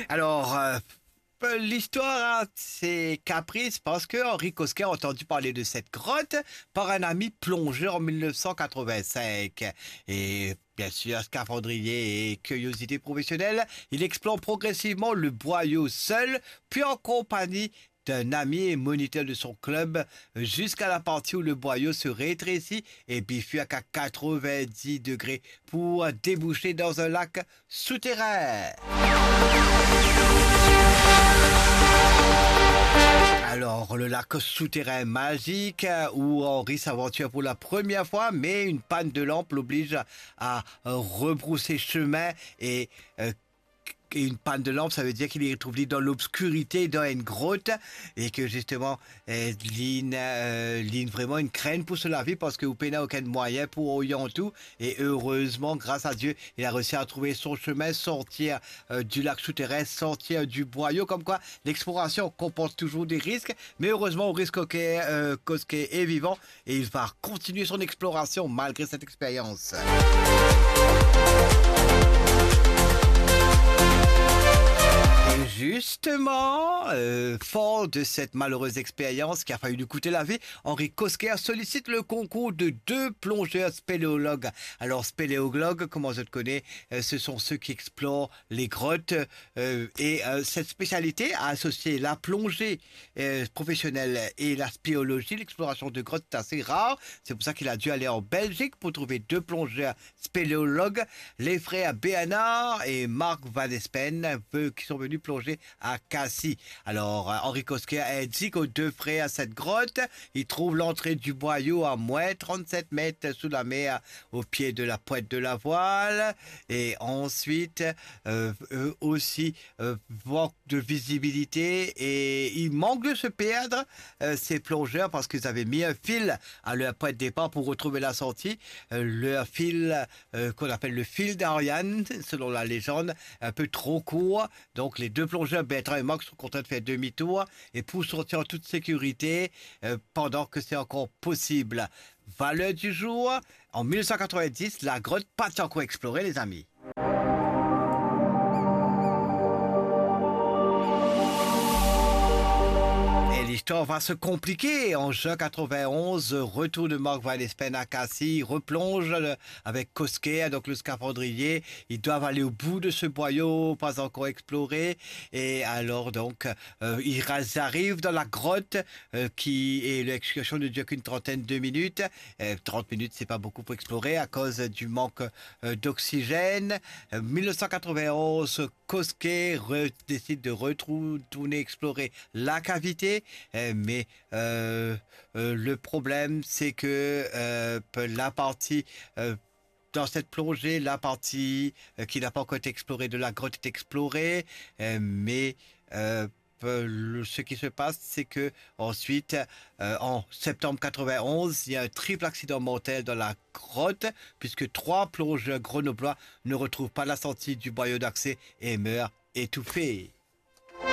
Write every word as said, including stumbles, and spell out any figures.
Alors, euh, l'histoire a ses caprices parce que Henri Cosquet a entendu parler de cette grotte par un ami plongeur en mille neuf cent quatre-vingt-cinq. Et bien sûr, scaphandrier et curiosité professionnelle, il explore progressivement le boyau seul, puis en compagnie d'un ami et moniteur de son club jusqu'à la partie où le boyau se rétrécit et bifurque à quatre-vingt-dix degrés pour déboucher dans un lac souterrain. Alors, le lac souterrain magique où Henri s'aventure pour la première fois, mais une panne de lampe l'oblige à rebrousser chemin et euh, et une panne de lampe, ça veut dire qu'il est retrouvé dans l'obscurité, dans une grotte, et que justement, euh, Lynn, euh, Lynn vraiment une crainte pour se laver parce que Oupé n'a aucun moyen pour orienter tout. Et heureusement, grâce à Dieu, il a réussi à trouver son chemin, sortir euh, du lac souterrain, sortir du boyau. Comme quoi, l'exploration comporte toujours des risques, mais heureusement, Henri Cosquet euh, Cosquet est vivant et il va continuer son exploration malgré cette expérience. Justement, euh, fort de cette malheureuse expérience qui a failli lui coûter la vie, Henri Cosquer sollicite le concours de deux plongeurs spéléologues. Alors, spéléologues, comment je te connais, euh, ce sont ceux qui explorent les grottes euh, et euh, cette spécialité a associé la plongée euh, professionnelle et la spéologie. L'exploration de grottes est assez rare. C'est pour ça qu'il a dû aller en Belgique pour trouver deux plongeurs spéléologues, les frères Béanard et Marc Van Espen, qui sont venus plonger à Cassis. Alors, Henri Cosquer indique aux deux frères à cette grotte. Ils trouvent l'entrée du boyau à moins trente-sept mètres sous la mer, au pied de la pointe de la voile. Et ensuite, euh, eux aussi, euh, manque de visibilité et ils manquent de se perdre, euh, ces plongeurs, parce qu'ils avaient mis un fil à leur point de départ pour retrouver la sortie. Euh, leur fil, euh, qu'on appelle le fil d'Ariane, selon la légende, un peu trop court. Donc, les deux plongeurs, Bertrand et Marc, sont contents de faire demi-tour et pour sortir en toute sécurité euh, pendant que c'est encore possible. Valeur du jour, en mille neuf cent quatre-vingt-dix, la grotte pas encore explorée, les amis. L'histoire va se compliquer. En juin quatre-vingt-onze, retour de Marc Van Espen à Cassis, replonge le, avec Cosquer, donc le scaphandrier. Ils doivent aller au bout de ce boyau, pas encore exploré. Et alors, donc, euh, ils arrivent dans la grotte euh, qui est l'excursion ne dure qu'une trentaine de minutes. Euh, trente minutes, c'est pas beaucoup pour explorer à cause du manque euh, d'oxygène. Euh, mille neuf cent quatre-vingt-onze, Cosquer décide de retourner explorer la cavité. Euh, mais euh, euh, le problème, c'est que euh, la partie, euh, dans cette plongée, la partie euh, qui n'a pas encore été explorée de la grotte est explorée, euh, mais euh, le, ce qui se passe, c'est que ensuite, euh, en septembre quatre-vingt-onze, il y a un triple accident mortel dans la grotte, puisque trois plongeurs grenoblois ne retrouvent pas la sortie du boyau d'accès et meurent étouffés.